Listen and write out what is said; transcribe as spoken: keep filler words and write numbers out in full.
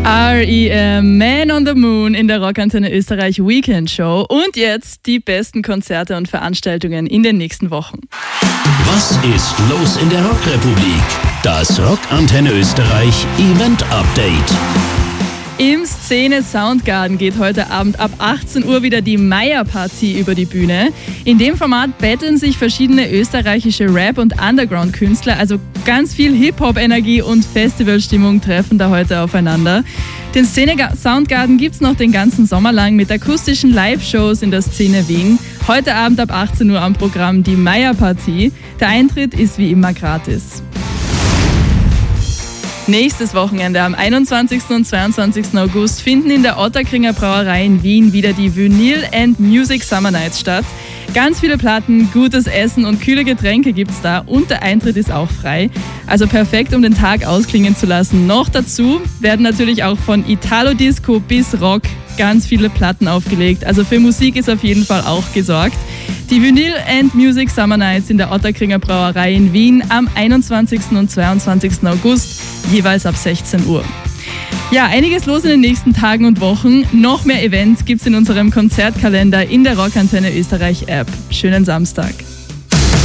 R E M, Man on the Moon in der Rockantenne Österreich Weekend Show. Und jetzt die besten Konzerte und Veranstaltungen in den nächsten Wochen. Was ist los in der Rockrepublik? Das Rockantenne Österreich Event Update. Im Szene Soundgarden geht heute Abend ab achtzehn Uhr wieder die Meyer-Partie über die Bühne. In dem Format betteln sich verschiedene österreichische Rap- und Underground-Künstler, also ganz viel Hip-Hop-Energie und Festivalstimmung treffen da heute aufeinander. Den Szene Soundgarden gibt es noch den ganzen Sommer lang mit akustischen Live-Shows in der Szene Wien. Heute Abend ab achtzehn Uhr am Programm die Meyer-Partie. Der Eintritt ist wie immer gratis. Nächstes Wochenende am einundzwanzigsten und zweiundzwanzigsten August finden in der Ottakringer Brauerei in Wien wieder die Vinyl and Music Summer Nights statt. Ganz viele Platten, gutes Essen und kühle Getränke gibt's da und der Eintritt ist auch frei. Also perfekt, um den Tag ausklingen zu lassen. Noch dazu werden natürlich auch von Italo-Disco bis Rock ganz viele Platten aufgelegt. Also für Musik ist auf jeden Fall auch gesorgt. Die Vinyl and Music Summer Nights in der Ottakringer Brauerei in Wien am einundzwanzigsten und zweiundzwanzigsten August, jeweils ab sechzehn Uhr. Ja, einiges los in den nächsten Tagen und Wochen. Noch mehr Events gibt's in unserem Konzertkalender in der Rockantenne Österreich App. Schönen Samstag.